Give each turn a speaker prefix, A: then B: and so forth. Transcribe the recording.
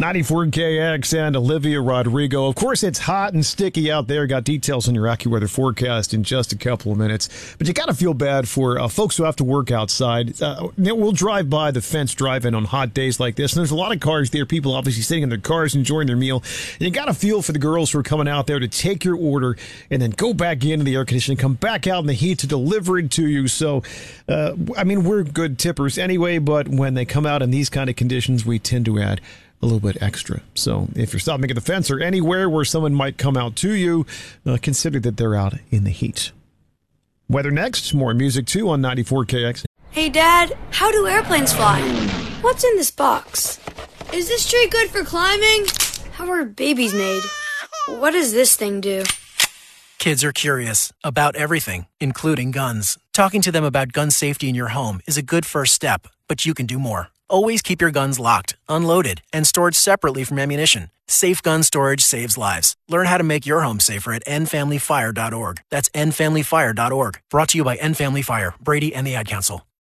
A: 94KX and Olivia Rodrigo. Of course, it's hot and sticky out there. Got details on your AccuWeather forecast in just a couple of minutes. But you got to feel bad for folks who have to work outside. We'll drive by the fence drive-in on hot days like this, and there's a lot of cars there. People obviously sitting in their cars enjoying their meal. And you got to feel for the girls who are coming out there to take your order and then go back into the air conditioning, come back out in the heat to deliver it to you. So, we're good tippers anyway, but when they come out in these kind of conditions, we tend to add a little bit extra. So if you're stopping at the fence or anywhere where someone might come out to you, consider that they're out in the heat. Weather next, more music too on 94KX.
B: Hey Dad, how do airplanes fly? What's in this box? Is this tree good for climbing? How are babies made? What does this thing do?
C: Kids are curious about everything, including guns. Talking to them about gun safety in your home is a good first step, but you can do more. Always keep your guns locked, unloaded, and stored separately from ammunition. Safe gun storage saves lives. Learn how to make your home safer at endfamilyfire.org. That's endfamilyfire.org. Brought to you by End Family Fire, Brady, and the Ad Council.